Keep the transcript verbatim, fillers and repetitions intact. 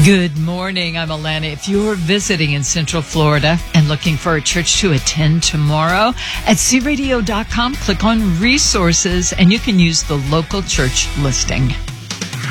Good morning. I'm Alana. If you're visiting in Central Florida and looking for a church to attend tomorrow, at c radio dot com, click on resources and you can use the local church listing.